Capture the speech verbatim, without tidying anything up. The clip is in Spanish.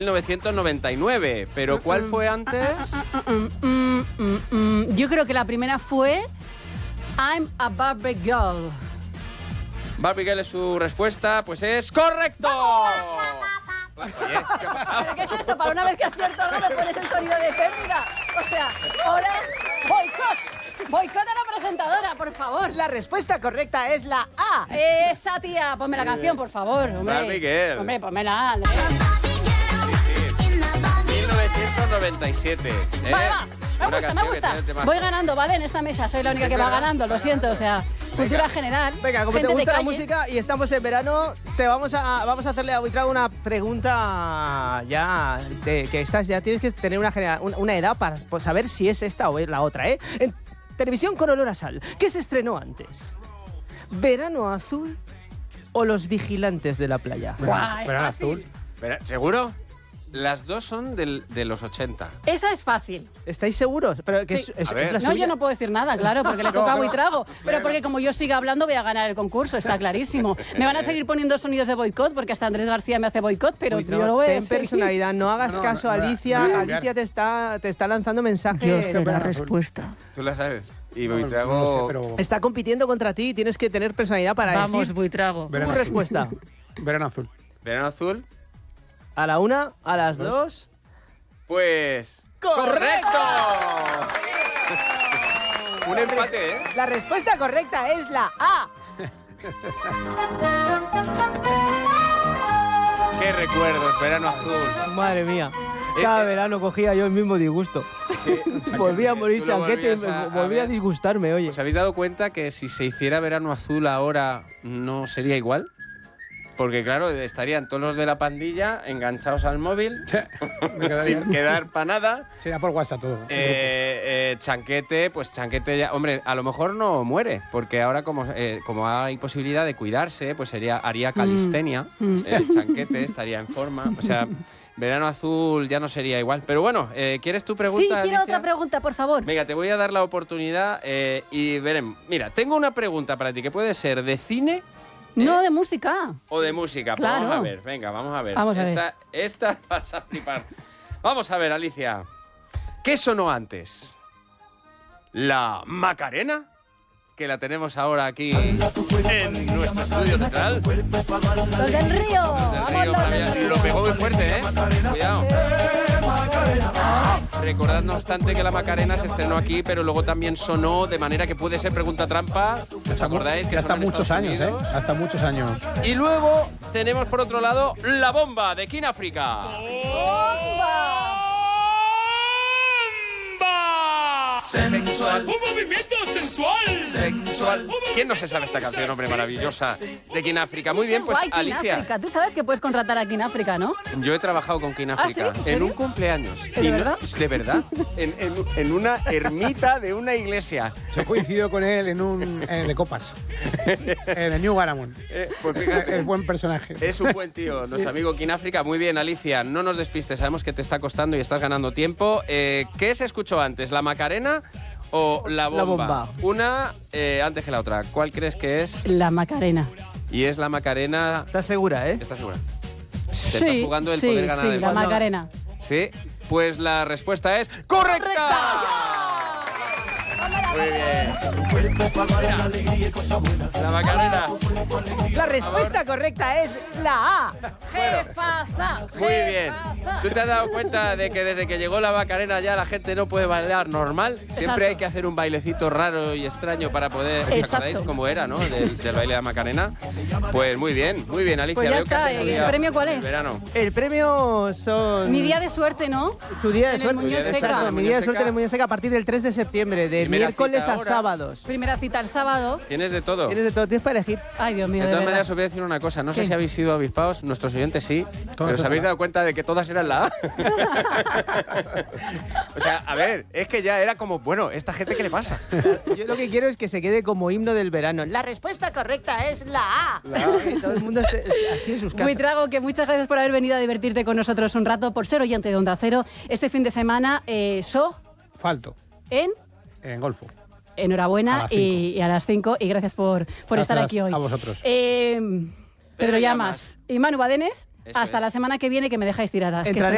mil novecientos noventa y nueve. ¿Pero cuál fue antes? Mm, mm, mm, mm. Yo creo que la primera fue I'm a Barbie Girl. Barbie Girl es su respuesta, pues es correcto. Oye, ¿qué ha pasado? ¿Pero qué es esto? Para una vez que acierto algo me pones el sonido de pérdida. O sea, ahora boicot. Boicot a la presentadora, por favor. La respuesta correcta es la A. Esa tía, ponme la canción, por favor. Hombre. Barbie Girl. Hombre, ponmela. mil novecientos noventa y siete. ¿eh? Vale, va. Me Una gusta, me canción que gusta. tiene el temazo. Voy ganando, ¿vale? En esta mesa soy la única Es que va verdad. ganando, lo siento, o sea, cultura general. Venga, como gente te de gusta la calle. música y estamos en verano, te vamos a vamos a hacerle a Buitrago una pregunta ya de que estás ya tienes que tener una genera- una, una edad para pues, saber si es esta o es la otra, ¿eh? En televisión con olor a sal, ¿qué se estrenó antes? ¿Verano Azul o Los Vigilantes de la Playa? Guau, es Verano fácil. Azul. Espera, ¿seguro? Las dos son del, de los ochenta. Esa es fácil. ¿Estáis seguros? Pero que Sí. es, es- A ver. es la No, suya. yo no puedo decir nada, claro, porque le toca a Buitrago. Pero porque como yo siga hablando voy a ganar el concurso, está clarísimo. Me van a seguir poniendo sonidos de boicot, porque hasta Andrés García me hace boicot, pero Buitrago, yo lo voy a ten seguir. personalidad, no hagas No, no, caso a no, no, Alicia. no, no, no, Alicia no. te está, te está lanzando mensajes. Yo sé la Verano Azul. respuesta. ¿Tú la sabes? Y No, Buitrago... no sé, pero... Está compitiendo contra ti, tienes que tener personalidad para Vamos, decir Buitrago. tu Verano Azul. respuesta. Verano Azul. ¿Verano Azul? A la una, a las dos. Pues... ¡Correcto! Un empate, ¿eh? La respuesta correcta es la A. Qué recuerdos, Verano Azul. Madre mía. Eh, Cada eh. verano cogía yo el mismo disgusto. Volví a morir Tú lo chanquete, volvías a- a volví a ver. disgustarme, oye. ¿Os habéis dado cuenta que si se hiciera Verano Azul ahora no sería igual? Porque claro, estarían todos los de la pandilla enganchados al móvil, Me quedaría... sin quedar para nada. Sería por WhatsApp todo. Eh, eh, Chanquete, pues Chanquete ya... Hombre, a lo mejor no muere, porque ahora como, eh, como hay posibilidad de cuidarse, pues sería, haría calistenia. Mm. El Chanquete estaría en forma. O sea, Verano Azul ya no sería igual. Pero bueno, eh, ¿quieres tu pregunta, Sí, quiero Alicia? otra pregunta, por favor. Venga, te voy a dar la oportunidad eh, y veremos. Mira, tengo una pregunta para ti que puede ser de cine No, de música. o de música. Pues Claro. vamos a ver, venga, vamos a ver. Vamos a ver. esta, esta vas a flipar. Vamos a ver, Alicia. ¿Qué sonó antes? ¿La Macarena? Que la tenemos ahora aquí en nuestro estudio central. Los del río. Del Vamos, Río, los maravilla. del río. Lo pegó muy fuerte, ¿eh? Cuidado. Recordad, no obstante, que la Macarena se estrenó aquí, pero luego también sonó de manera que puede ser pregunta trampa. ¿Os acordáis? Que Que hasta sonó en muchos Estados años, ¿eh? Unidos? Hasta muchos años. Y luego tenemos por otro lado La Bomba de King África. Sensual. ¡Un movimiento sensual! Sensual. ¿Quién no se sabe esta canción, hombre, maravillosa? De King África. Muy bien, Qué pues guay, King Alicia. África. Tú sabes que puedes contratar aquí en África, ¿no? Yo he trabajado con King ¿Ah, África sí? ¿En en serio? un cumpleaños. ¿De Y no- verdad? de verdad. En, en- en una ermita de una iglesia. Yo he coincidido con él en un en el de copas. En el New Garamond. Eh, pues fíjate. Es buen personaje. Es un buen tío, nuestro amigo King África. Muy bien, Alicia, no nos despistes, sabemos que te está costando y estás ganando tiempo. Eh, ¿Qué se escuchó antes, la Macarena o la bomba? La bomba. Una eh, antes que la otra. ¿Cuál crees que es? La Macarena. Y es la Macarena. ¿Estás segura, eh? ¿Estás segura? Te Sí, estás jugando el sí, poder ganar sí, el la mundo. Macarena. Sí, pues la respuesta es ¡correcta! Muy bien. Mira, la Macarena. La respuesta correcta es la A. Jefaza. Muy bien. jefaza. ¿Tú te has dado cuenta de que desde que llegó la Macarena ya la gente no puede bailar normal? Siempre Exacto. hay que hacer un bailecito raro y extraño para poder... ¿Os Exacto. acordáis cómo era, no? Del, del baile de la Macarena. Pues muy bien, muy bien, Alicia. Pues ya Veo que has está, ¿el estudiado premio cuál el es? verano. El premio son... Mi día de suerte, ¿no? Tu día de en el suerte. Muñoz Seca. Exacto, mi día de suerte en el Muñoz Seca a partir del tres de septiembre, de Primera miércoles cita a ahora. sábados. Primera cita el sábado. Tienes de todo. Tienes de todo, tienes para elegir. Ay, Dios mío, De de, todas verdad. maneras, os voy a decir una cosa. No sé ¿Qué? si habéis sido avispados, nuestros oyentes sí, pero os todo. habéis dado cuenta de que todas eran la A. O sea, a ver, es que ya era como, bueno, ¿esta gente qué le pasa? Yo lo que quiero es que se quede como himno del verano. La respuesta correcta es la A. Que todo el mundo esté así en sus casas. Buitrago, que muchas gracias por haber venido a divertirte con nosotros un rato, por ser oyente de Onda Cero. Este fin de semana, eh, So Falto. en... En Golfo. Enhorabuena A las y, cinco. y a las cinco y gracias por, por Gracias estar aquí hoy. a vosotros. Eh, Pedro Pedro Llamas Llamas. y Manu Badenes, Eso hasta es. la semana que viene que me dejáis tiradas. que Entraremos